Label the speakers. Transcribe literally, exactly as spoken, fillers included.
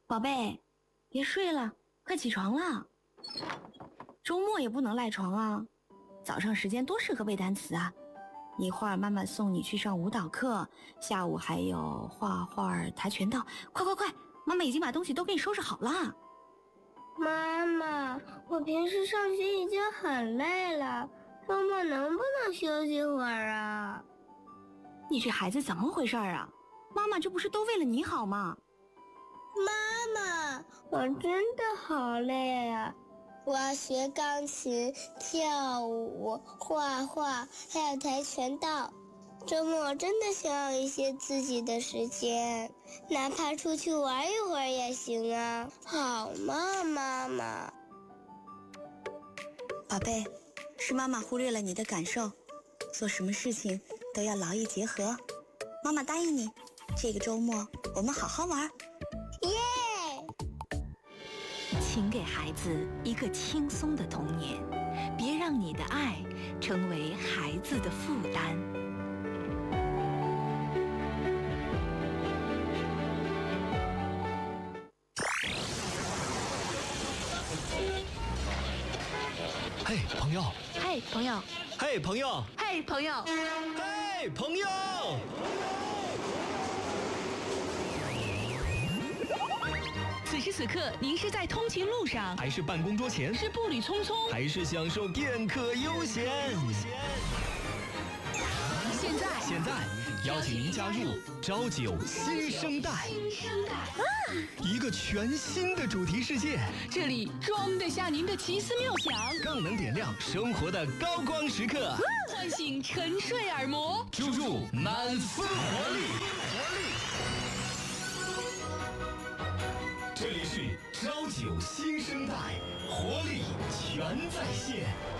Speaker 1: 宝贝，别睡了，快起床了。周末也不能赖床啊，早上时间多适合背单词啊。一会儿妈妈送你去上舞蹈课，下午还有画画、跆拳道。快快快，妈妈已经把东西都给你收拾好了。
Speaker 2: 妈妈，我平时上学已经很累了，周末能不能休息会儿啊？
Speaker 1: 你这孩子怎么回事啊？妈妈这不是都为了你好吗？
Speaker 2: 妈妈，我真的好累啊！我要学钢琴、跳舞、画画，还有跆拳道。周末真的想要一些自己的时间，哪怕出去玩一会儿也行啊，好吗，妈妈？
Speaker 1: 宝贝，是妈妈忽略了你的感受，做什么事情都要劳逸结合。妈妈答应你，这个周末我们好好玩。
Speaker 2: 耶！
Speaker 3: 请给孩子一个轻松的童年，别让你的爱成为孩子的负担。
Speaker 4: 嘿，朋友！
Speaker 3: 嘿，朋友！
Speaker 4: 嘿，朋友！
Speaker 3: 嘿，朋友！
Speaker 4: 嘿，朋友！
Speaker 3: 此时此刻，您是在通勤路上，
Speaker 4: 还是办公桌前？
Speaker 3: 是步履匆匆，
Speaker 4: 还是享受片刻悠闲？
Speaker 3: 现在，
Speaker 4: 现在邀请您加入朝九新生代，
Speaker 3: 新生代啊，
Speaker 4: 一个全新的主题世界，
Speaker 3: 这里装得下您的奇思妙想，
Speaker 4: 更能点亮生活的高光时刻，
Speaker 3: 唤醒沉睡耳膜，
Speaker 4: 注入满分活力。这里是朝九新生代，活力全在线。